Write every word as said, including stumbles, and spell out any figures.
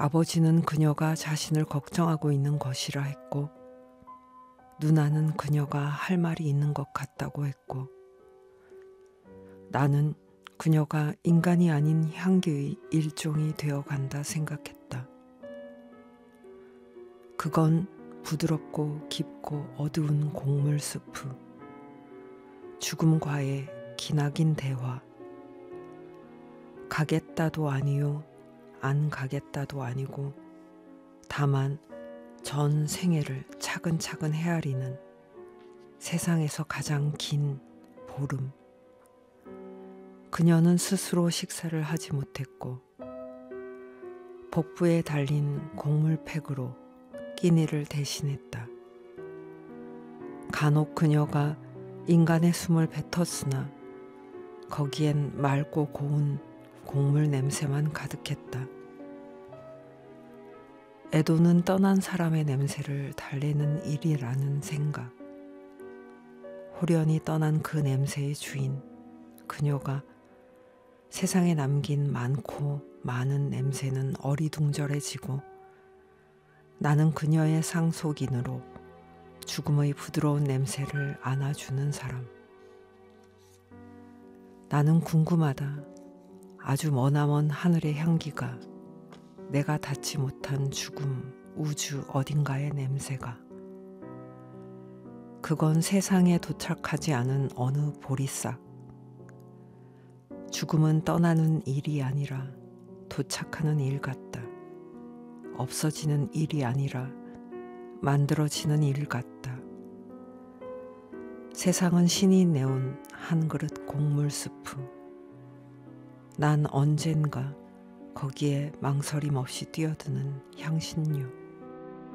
아버지는 그녀가 자신을 걱정하고 있는 것이라 했고, 누나는 그녀가 할 말이 있는 것 같다고 했고, 나는 그녀가 인간이 아닌 향기의 일종이 되어간다 생각했다. 그건 부드럽고 깊고 어두운 곡물 숲프, 죽음과의 기나긴 대화, 가겠다도 아니요, 안 가겠다도 아니고, 다만 전 생애를 차근차근 헤아리는 세상에서 가장 긴 보름. 그녀는 스스로 식사를 하지 못했고, 복부에 달린 곡물팩으로 끼니를 대신했다. 간혹 그녀가 인간의 숨을 뱉었으나 거기엔 맑고 고운 곡물 냄새만 가득했다. 애도는 떠난 사람의 냄새를 달래는 일이라는 생각. 호련히 떠난 그 냄새의 주인, 그녀가 세상에 남긴 많고 많은 냄새는 어리둥절해지고, 나는 그녀의 상속인으로 죽음의 부드러운 냄새를 안아주는 사람. 나는 궁금하다. 아주 머나먼 하늘의 향기가, 내가 닿지 못한 죽음, 우주 어딘가의 냄새가. 그건 세상에 도착하지 않은 어느 보리싹. 죽음은 떠나는 일이 아니라 도착하는 일 같다. 없어지는 일이 아니라 만들어지는 일 같다. 세상은 신이 내온 한 그릇 곡물 수프. 난 언젠가 거기에 망설임 없이 뛰어드는 향신료.